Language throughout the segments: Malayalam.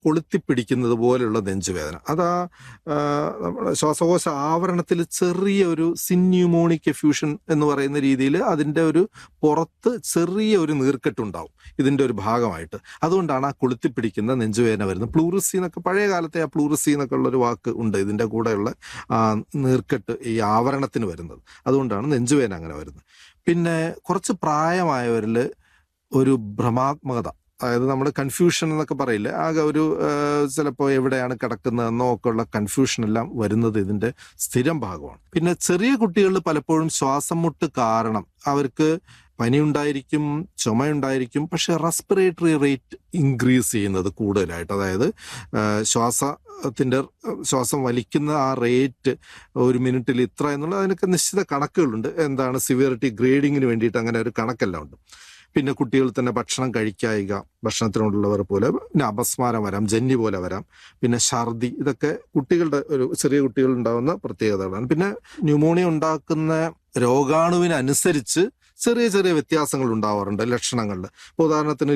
കൊളുത്തിപ്പിടിക്കുന്നത് പോലെയുള്ള നെഞ്ചുവേദന. നമ്മുടെ ശ്വാസകോശ ആവരണത്തിൽ ചെറിയൊരു സിന്യൂമോണിക് എഫ്യൂഷൻ എന്ന് പറയുന്ന രീതിയിൽ അതിൻ്റെ ഒരു പുറത്ത് ചെറിയ ഒരു നീർക്കെട്ടുണ്ടാവും ഇതിൻ്റെ ഒരു ഭാഗമായിട്ട്. അതുകൊണ്ടാണ് ആ കൊളുത്തിപ്പിടിക്കുന്ന നെഞ്ചുവേദന വരുന്നത്. പ്ലൂറിസി എന്നൊക്കെ പഴയ കാലത്തെ ആ പ്ലൂറിസി എന്നൊക്കെ ഉള്ളൊരു വാക്ക് ഉണ്ട് ഇതിൻ്റെ കൂടെയുള്ള നീർക്കെട്ട് ഈ ആവരണത്തിന് വരുന്നത്. അതുകൊണ്ടാണ് നെഞ്ചുവേദന അങ്ങനെ വരുന്നത്. പിന്നെ കുറച്ച് പ്രായമായവരിൽ ഒരു ഭ്രമാത്മകത, അതായത് നമ്മൾ കൺഫ്യൂഷൻ എന്നൊക്കെ പറയില്ലേ, ആകെ ഒരു ചിലപ്പോൾ എവിടെയാണ് കിടക്കുന്നതെന്നോ ഒക്കെ ഉള്ള കൺഫ്യൂഷൻ എല്ലാം വരുന്നത് ഇതിൻ്റെ സ്ഥിരം ഭാഗമാണ്. പിന്നെ ചെറിയ കുട്ടികളിൽ പലപ്പോഴും ശ്വാസം മുട്ട് കാരണം അവർക്ക് പനി ഉണ്ടായിരിക്കും, ചുമയുണ്ടായിരിക്കും, പക്ഷെ റെസ്പിറേറ്ററി റേറ്റ് ഇൻക്രീസ് ചെയ്യുന്നത് കൂടുതലായിട്ട്, അതായത് ശ്വാസം വലിക്കുന്ന ആ റേറ്റ് ഒരു മിനിറ്റിൽ ഇത്ര എന്നുള്ള അതിനൊക്കെ നിശ്ചിത കണക്കുകളുണ്ട്. എന്താണ് സിവിയറിറ്റി ഗ്രേഡിങ്ങിന് വേണ്ടിയിട്ട് അങ്ങനെ ഒരു കണക്കെല്ലാം ഉണ്ട്. പിന്നെ കുട്ടികൾ തന്നെ ഭക്ഷണം കഴിക്കായിക, ഭക്ഷണത്തിനോടുള്ളവർ പോലെ, പിന്നെ അപസ്മാരം വരാം, ജന്നി പോലെ വരാം, പിന്നെ ഛർദി, ഇതൊക്കെ ചെറിയ കുട്ടികൾ ഉണ്ടാകുന്ന പ്രത്യേകതകളാണ്. പിന്നെ ന്യൂമോണിയ ഉണ്ടാക്കുന്ന രോഗാണുവിനനുസരിച്ച് ചെറിയ ചെറിയ വ്യത്യാസങ്ങൾ ഉണ്ടാവാറുണ്ട് ലക്ഷണങ്ങളിൽ. ഇപ്പോൾ ഉദാഹരണത്തിന്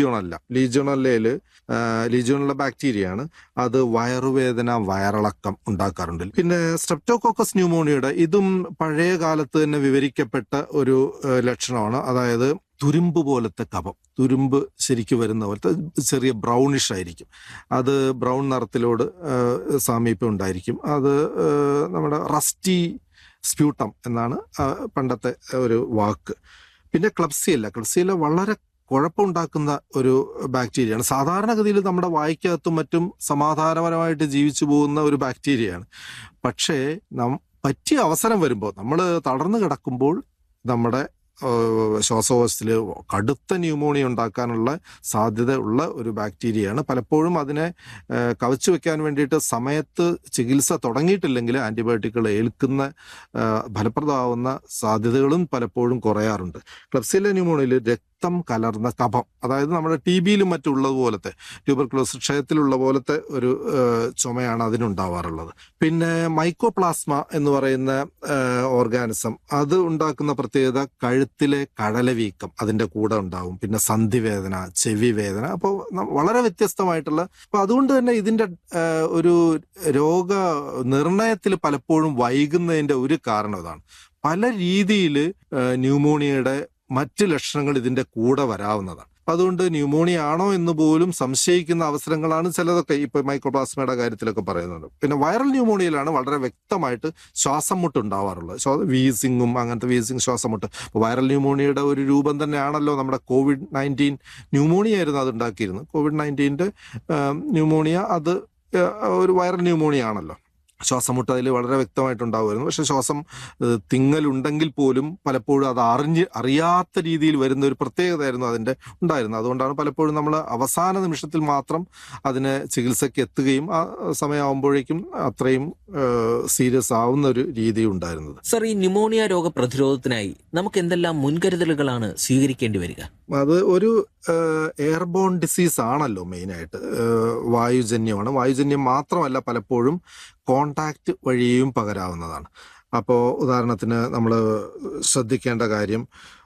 ലീജിയോണല്ല ബാക്ടീരിയയാണ്, അത് വയറുവേദന, വയറിളക്കം ഉണ്ടാക്കാറുണ്ട്. പിന്നെ സ്ട്രെപ്റ്റോകോക്കസ് ന്യൂമോണിയയുടെ ഇതും പഴയ കാലത്ത് തന്നെ വിവരിക്കപ്പെട്ട ഒരു ലക്ഷണമാണ്. അതായത് തുരുമ്പ് പോലത്തെ കഫം, തുരുമ്പ് ശരിക്കും വരുന്ന പോലത്തെ ചെറിയ ബ്രൗണിഷ് ആയിരിക്കും. അത് ബ്രൗൺ നിറത്തിലോട് സാമീപ്യം ഉണ്ടായിരിക്കും. അത് നമ്മുടെ റസ്റ്റി സ്പ്യൂട്ടം എന്നാണ് പണ്ടത്തെ ഒരു വാക്ക്. പിന്നെ ക്ലബ്സിയല്ല വളരെ കുഴപ്പമുണ്ടാക്കുന്ന ഒരു ബാക്ടീരിയയാണ്. സാധാരണഗതിയിൽ നമ്മുടെ വായ്ക്കകത്തും മറ്റും സമാധാനപരമായിട്ട് ജീവിച്ചു പോകുന്ന ഒരു ബാക്ടീരിയയാണ്. പക്ഷേ പറ്റിയ അവസരം വരുമ്പോൾ, നമ്മൾ തളർന്നു കിടക്കുമ്പോൾ നമ്മുടെ ശ്വാസകോശത്തിൽ കടുത്ത ന്യൂമോണിയ ഉണ്ടാക്കാനുള്ള സാധ്യത ഉള്ള ഒരു ബാക്ടീരിയയാണ്. പലപ്പോഴും അതിനെ കവച്ചു വെക്കാൻ വേണ്ടിയിട്ട് സമയത്ത് ചികിത്സ തുടങ്ങിയിട്ടില്ലെങ്കിൽ ആൻറ്റിബയോട്ടിക്കുകൾ ഏൽക്കുന്ന ഫലപ്രദമാവുന്ന സാധ്യതകളും പലപ്പോഴും കുറയാറുണ്ട്. ക്ലബ്സില്ല ന്യൂമോണിയയിൽ രക്തം കലർന്ന കഫം, അതായത് നമ്മുടെ TB-യിലും മറ്റുള്ളതുപോലത്തെ ട്യൂബർകുലോസിസ് ക്ഷയത്തിലുള്ള പോലത്തെ ഒരു ചുമയാണ് അതിനുണ്ടാവാറുള്ളത്. പിന്നെ മൈക്കോപ്ലാസ്മ എന്ന് പറയുന്ന ഓർഗാനിസം, അത് ഉണ്ടാക്കുന്ന പ്രത്യേകത കഴുത്തിലെ കഴലവീക്കം അതിൻ്റെ കൂടെ ഉണ്ടാവും. പിന്നെ സന്ധിവേദന, ചെവി വേദന. അപ്പോൾ വളരെ വ്യത്യസ്തമായിട്ടുള്ള, അപ്പോൾ അതുകൊണ്ട് തന്നെ ഇതിൻ്റെ ഒരു രോഗ നിർണയത്തിൽ പലപ്പോഴും വൈകുന്നതിൻ്റെ ഒരു കാരണം ഇതാണ്. പല രീതിയിൽ ന്യൂമോണിയയുടെ മറ്റ് ലക്ഷണങ്ങൾ ഇതിൻ്റെ കൂടെ വരാവുന്നതാണ്. അതുകൊണ്ട് ന്യൂമോണിയ ആണോ എന്ന് പോലും സംശയിക്കുന്ന അവസരങ്ങളാണ് ചിലതൊക്കെ ഇപ്പോൾ മൈക്രോപ്ലാസ്മയുടെ കാര്യത്തിലൊക്കെ പറയുന്നുണ്ട്. പിന്നെ വൈറൽ ന്യൂമോണിയയിലാണ് വളരെ വ്യക്തമായിട്ട് ശ്വാസം മുട്ട് ഉണ്ടാവാറുള്ളത്. വീസിങ്ങും അങ്ങനത്തെ ശ്വാസം മുട്ട്. അപ്പോൾ വൈറൽ ന്യൂമോണിയയുടെ ഒരു രൂപം തന്നെയാണല്ലോ നമ്മുടെ COVID-19 ന്യൂമോണിയ ആയിരുന്നു അത് ഉണ്ടാക്കിയിരുന്നത്. COVID-19 ന്യൂമോണിയ അത് ഒരു വൈറൽ ന്യൂമോണിയ ആണല്ലോ. ശ്വാസം മുട്ട് അതിൽ വളരെ വ്യക്തമായിട്ടുണ്ടാവുമായിരുന്നു. പക്ഷെ ശ്വാസം തിങ്ങലുണ്ടെങ്കിൽ പോലും പലപ്പോഴും അത് അറിയാത്ത രീതിയിൽ വരുന്ന ഒരു പ്രത്യേകതയായിരുന്നു അതിൻ്റെ ഉണ്ടായിരുന്നത്. അതുകൊണ്ടാണ് പലപ്പോഴും നമ്മൾ അവസാന നിമിഷത്തിൽ മാത്രം അതിന് ചികിത്സയ്ക്ക് എത്തുകയും ആ സമയമാകുമ്പോഴേക്കും അത്രയും സീരിയസ് ആവുന്ന ഒരു രീതി ഉണ്ടായിരുന്നത്. സർ, ഈ ന്യൂമോണിയ രോഗപ്രതിരോധത്തിനായി നമുക്ക് എന്തെല്ലാം മുൻകരുതലുകളാണ് സ്വീകരിക്കേണ്ടി വരിക? അത് ഒരു എയർബോൺ ഡിസീസ് ആണല്ലോ മെയിനായിട്ട്. വായുജന്യമാണ്. വായുജന്യം മാത്രമല്ല, പലപ്പോഴും കോണ്ടാക്റ്റ് വഴിയും പകരാവുന്നതാണ്. അപ്പോൾ ഉദാഹരണത്തിന് നമ്മൾ ശ്രദ്ധിക്കേണ്ട കാര്യം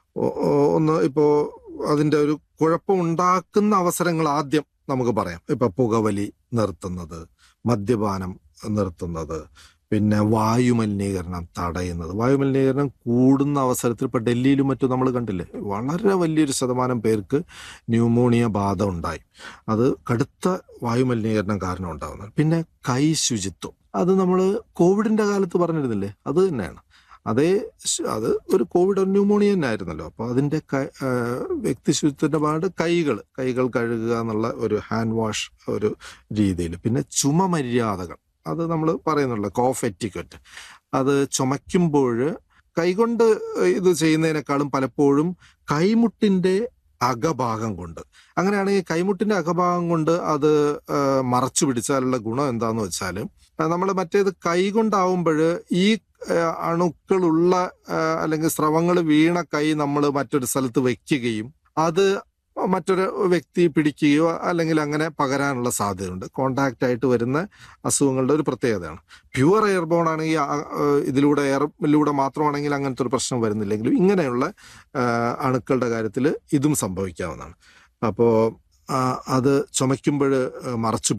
ഒന്ന്, ഇപ്പോൾ അതിൻ്റെ ഒരു കുഴപ്പമുണ്ടാക്കുന്ന അവസരങ്ങൾ ആദ്യം നമുക്ക് പറയാം. ഇപ്പോൾ പുകവലി നിർത്തുന്നത്, മദ്യപാനം നിർത്തുന്നത്, പിന്നെ വായുമലിനീകരണം തടയുന്നത്. വായുമലിനീകരണം കൂടുന്ന അവസരത്തിൽ ഇപ്പോൾ ഡൽഹിയിലും മറ്റും നമ്മൾ കണ്ടില്ലേ, വളരെ വലിയൊരു ശതമാനം പേർക്ക് ന്യൂമോണിയ ബാധ ഉണ്ടായി. അത് കടുത്ത വായുമലിനീകരണം കാരണം ഉണ്ടാകുന്നത്. പിന്നെ കൈ ശുചിത്വം, അത് നമ്മൾ കോവിഡിൻ്റെ കാലത്ത് പറഞ്ഞിരുന്നില്ലേ, അത് തന്നെയാണ്. അത് ഒരു കോവിഡ് ന്യൂമോണിയ തന്നെ ആയിരുന്നല്ലോ. അപ്പോൾ അതിൻ്റെ വ്യക്തി ശുചിത്വത്തിൻ്റെ ഭാഗത്ത് കൈകൾ കഴുകുക എന്നുള്ള ഒരു ഹാൻഡ് വാഷ് ഒരു രീതിയിൽ. പിന്നെ ചുമമര്യാദകൾ, അത് നമ്മൾ പറയുന്നുള്ളൂ, കോഫ് എറ്റിക്വറ്റ്. അത് ചുമയ്ക്കുമ്പോൾ കൈകൊണ്ട് ഇത് ചെയ്യുന്നതിനേക്കാളും പലപ്പോഴും കൈമുട്ടിൻ്റെ അകഭാഗം കൊണ്ട്, അങ്ങനെയാണെങ്കിൽ കൈമുട്ടിൻ്റെ അകഭാഗം കൊണ്ട് അത് മറച്ചു പിടിച്ചാലുള്ള ഗുണം എന്താണെന്ന് വെച്ചാൽ, നമ്മൾ മറ്റേത് കൈ കൊണ്ടാവുമ്പോൾ ഈ അണുക്കളുള്ള അല്ലെങ്കിൽ സ്രവങ്ങൾ വീണ കൈ നമ്മൾ മറ്റൊരു സ്ഥലത്ത് വയ്ക്കുകയും അത് മറ്റൊരു വ്യക്തി പിടിക്കുകയോ അല്ലെങ്കിൽ അങ്ങനെ പകരാനുള്ള സാധ്യതയുണ്ട്. കോണ്ടാക്റ്റ് ആയിട്ട് വരുന്ന അസുഖങ്ങളുടെ ഒരു പ്രത്യേകതയാണ്. പ്യുവർ എയർബോൺ ആണെങ്കിൽ എയറിലൂടെ മാത്രമാണെങ്കിൽ അങ്ങനത്തെ ഒരു പ്രശ്നം വരുന്നില്ലെങ്കിലും ഇങ്ങനെയുള്ള അണുക്കളുടെ കാര്യത്തിൽ ഇതും സംഭവിക്കാവുന്നതാണ്. അപ്പോൾ അത് ചുമയ്ക്കുമ്പോൾ മറച്ചു